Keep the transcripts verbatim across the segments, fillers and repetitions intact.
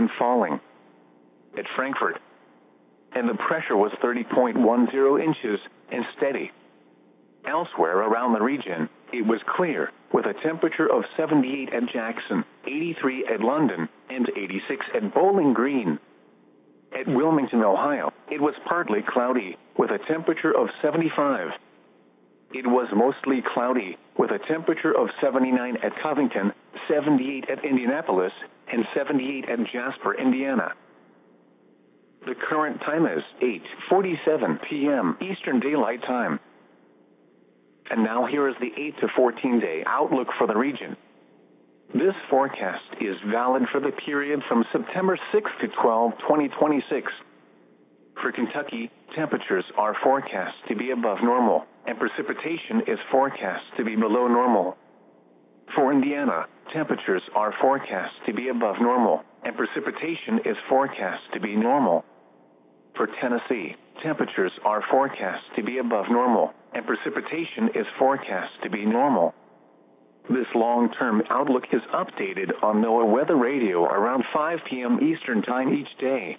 and falling. At Frankfurt, and the pressure was thirty point one zero inches and steady. Elsewhere around the region, it was clear, with a temperature of seventy-eight at Jackson, eighty-three at London, and eighty-six at Bowling Green. At Wilmington, Ohio, it was partly cloudy, with a temperature of seventy-five. It was mostly cloudy, with a temperature of seventy-nine at Covington, seventy-eight at Indianapolis, and seventy-eight at Jasper, Indiana. The current time is eight forty-seven p m Eastern Daylight Time. And now here is the eight to fourteen day outlook for the region. This forecast is valid for the period from September sixth to twelfth, twenty twenty-six. For Kentucky, temperatures are forecast to be above normal, and precipitation is forecast to be below normal. For Indiana, temperatures are forecast to be above normal, and precipitation is forecast to be normal. For Tennessee, temperatures are forecast to be above normal, and precipitation is forecast to be normal. This long-term outlook is updated on NOAA Weather Radio around five p m Eastern Time each day.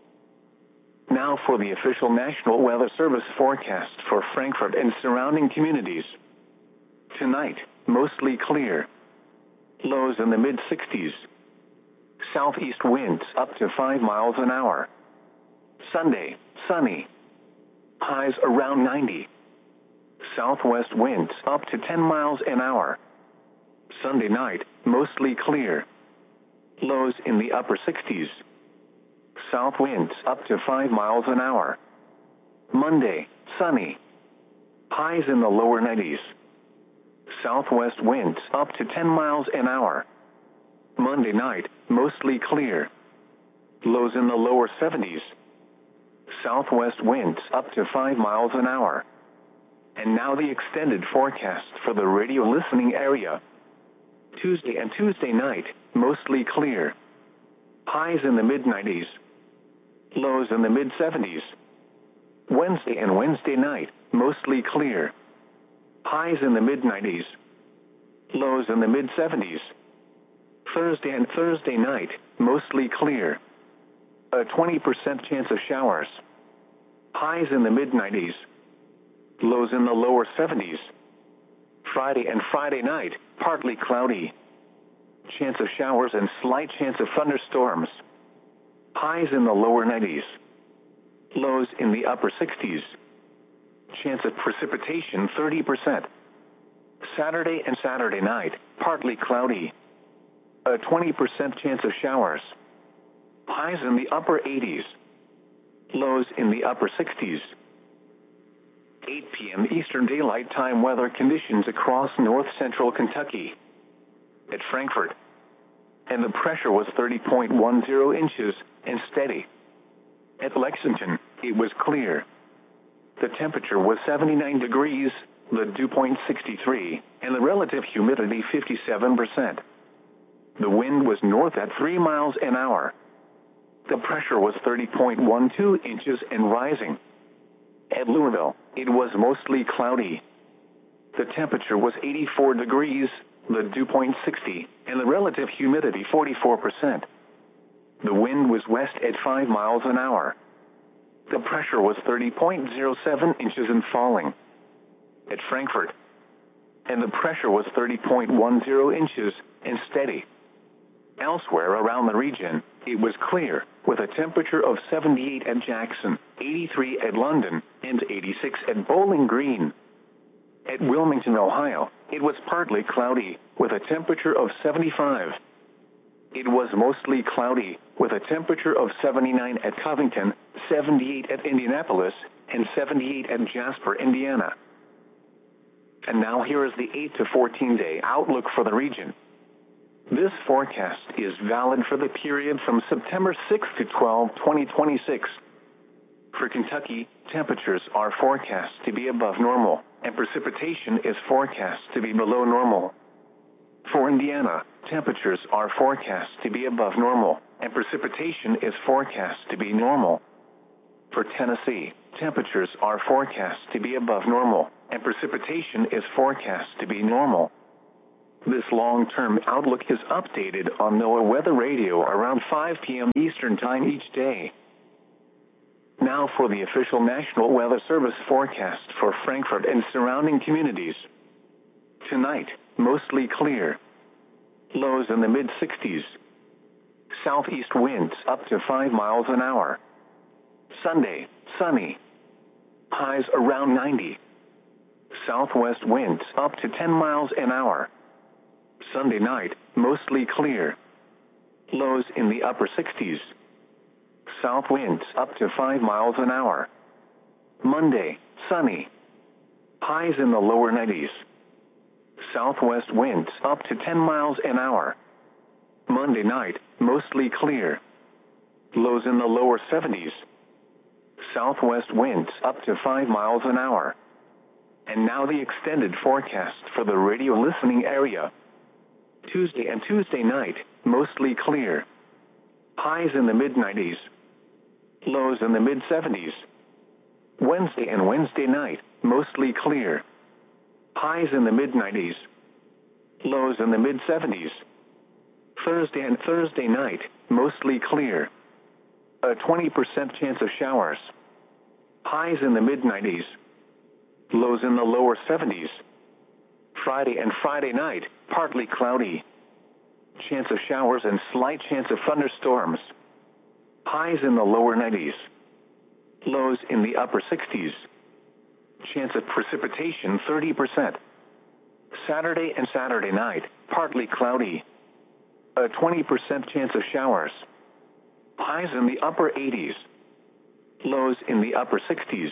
Now for the official National Weather Service forecast for Frankfurt and surrounding communities. Tonight, mostly clear. Lows in the mid sixties. Southeast winds up to five miles an hour. Sunday, sunny. Highs around ninety. Southwest winds up to ten miles an hour. Sunday night, mostly clear. Lows in the upper sixties. South winds up to five miles an hour. Monday, sunny. Highs in the lower nineties. Southwest winds up to ten miles an hour. Monday night, mostly clear. Lows in the lower seventies. Southwest winds up to five miles an hour. And now the extended forecast for the radio listening area. Tuesday and Tuesday night, mostly clear. Highs in the mid nineties. Lows in the mid seventies. Wednesday and Wednesday night, mostly clear. Highs in the mid nineties. Lows in the mid seventies. Thursday and Thursday night, mostly clear. A twenty percent chance of showers. Highs in the mid nineties. Lows in the lower seventies. Friday and Friday night, partly cloudy. Chance of showers and slight chance of thunderstorms. Highs in the lower nineties. Lows in the upper sixties. Chance of precipitation thirty percent. Saturday and Saturday night, partly cloudy. A twenty percent chance of showers. Highs in the upper eighties. Lows in the upper sixties. eight p m Eastern Daylight Time weather conditions across north central Kentucky. At Frankfurt, and the pressure was thirty point one zero inches and steady. At Lexington, it was clear. The temperature was seventy-nine degrees, the dew point sixty-three, and the relative humidity fifty-seven percent. The wind was north at three miles an hour. The pressure was thirty point one two inches and rising. At Louisville, it was mostly cloudy. The temperature was eighty-four degrees, the dew point sixty, and the relative humidity forty-four percent. The wind was west at five miles an hour. The pressure was thirty point zero seven inches and falling. At Frankfurt, and the pressure was thirty point one zero inches and steady. Elsewhere around the region, it was clear, with a temperature of seventy-eight at Jackson, eighty-three at London, and eighty-six at Bowling Green. At Wilmington, Ohio, it was partly cloudy, with a temperature of seventy-five. It was mostly cloudy, with a temperature of seventy-nine at Covington, seventy-eight at Indianapolis, and seventy-eight at Jasper, Indiana. And now here is the eight to fourteen day outlook for the region. This forecast is valid for the period from September sixth to twelfth, twenty twenty-six. For Kentucky, temperatures are forecast to be above normal, and precipitation is forecast to be below normal. For Indiana, temperatures are forecast to be above normal, and precipitation is forecast to be normal. For Tennessee, temperatures are forecast to be above normal, and precipitation is forecast to be normal. This long-term outlook is updated on NOAA Weather Radio around five p.m. Eastern Time each day. Now for the official National Weather Service forecast for Frankfurt and surrounding communities. Tonight, mostly clear. Lows in the mid sixties. Southeast winds up to five miles an hour. Sunday, sunny. Highs around ninety. Southwest winds up to ten miles an hour. Sunday night, mostly clear. Lows in the upper sixties. South winds up to five miles an hour. Monday, sunny. Highs in the lower nineties. Southwest winds up to ten miles an hour. Monday night, mostly clear. Lows in the lower seventies. Southwest winds up to five miles an hour. And now the extended forecast for the radio listening area. Tuesday and Tuesday night, mostly clear. Highs in the mid nineties. Lows in the mid seventies. Wednesday and Wednesday night, mostly clear. Highs in the mid nineties. Lows in the mid seventies. Thursday and Thursday night, mostly clear. A twenty percent chance of showers. Highs in the mid nineties. Lows in the lower seventies. Friday and Friday night, partly cloudy. Chance of showers and slight chance of thunderstorms. Highs in the lower nineties. Lows in the upper sixties. Chance of precipitation thirty percent. Saturday and Saturday night, partly cloudy. A twenty percent chance of showers. Highs in the upper eighties. Lows in the upper sixties.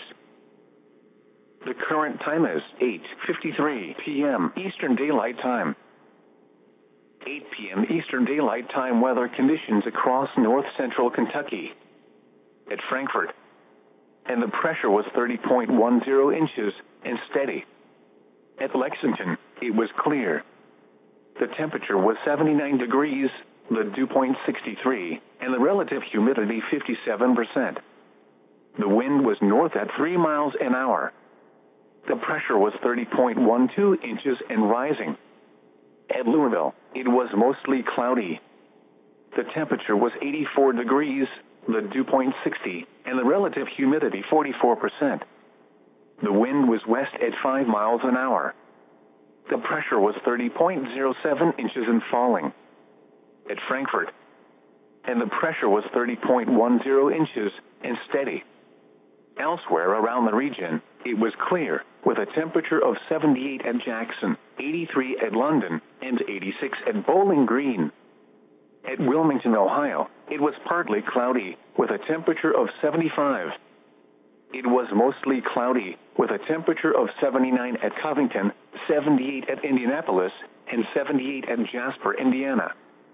The current time is eight fifty-three p.m. Eastern Daylight Time. eight p.m. Eastern Daylight Time weather conditions across north central Kentucky. At Frankfurt. And the pressure was thirty point one zero inches and steady. At Lexington, it was clear. The temperature was seventy-nine degrees, the dew point sixty-three, and the relative humidity fifty-seven percent. The wind was north at three miles an hour. The pressure was thirty point one two inches and rising. At Louisville, it was mostly cloudy. The temperature was eighty-four degrees, the dew point sixty, and the relative humidity forty-four percent. The wind was west at five miles an hour. The pressure was thirty point zero seven inches and falling. At Frankfurt. And the pressure was thirty point one zero inches and steady. Elsewhere around the region, it was clear, with a temperature of seventy-eight at Jackson, eighty-three at London, and eighty-six at Bowling Green. At Wilmington, Ohio, it was partly cloudy, with a temperature of seventy-five. It was mostly cloudy, with a temperature of seventy-nine at Covington, seventy-eight at Indianapolis, and seventy-eight at Jasper, Indiana.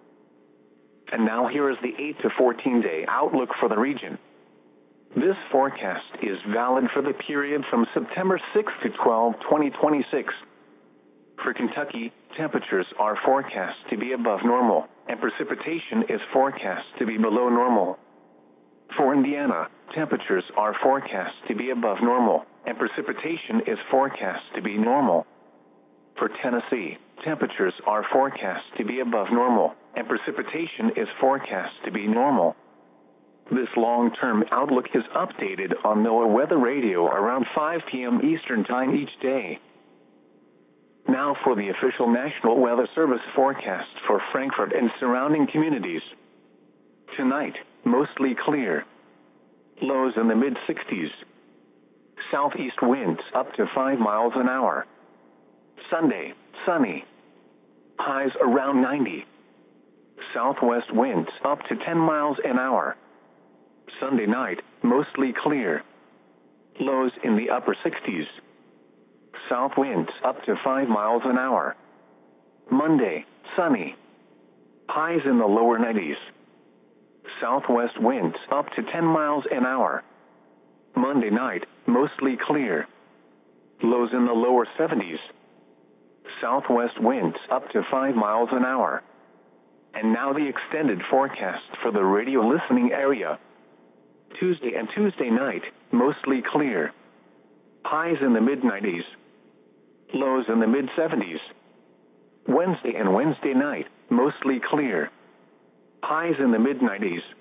And now here is the eight to fourteen day outlook for the region. This forecast is valid for the period from September sixth to twelfth, twenty twenty-six. For Kentucky, temperatures are forecast to be above normal, and precipitation is forecast to be below normal. For Indiana, temperatures are forecast to be above normal, and precipitation is forecast to be normal. For Tennessee, temperatures are forecast to be above normal, and precipitation is forecast to be normal. This long-term outlook is updated on NOAA Weather Radio around five p.m. Eastern Time each day. Now for the official National Weather Service forecast for Frankfurt and surrounding communities. Tonight, mostly clear. Lows in the mid sixties. Southeast winds up to five miles an hour. Sunday, sunny. Highs around ninety. Southwest winds up to ten miles an hour. Sunday night, mostly clear. Lows in the upper sixties. South winds up to five miles an hour. Monday, sunny. Highs in the lower nineties. Southwest winds up to ten miles an hour. Monday night, mostly clear. Lows in the lower seventies. Southwest winds up to five miles an hour. And now the extended forecast for the radio listening area. Tuesday and Tuesday night, mostly clear. Highs in the mid nineties. Lows in the mid seventies. Wednesday and Wednesday night, mostly clear. Highs in the mid nineties.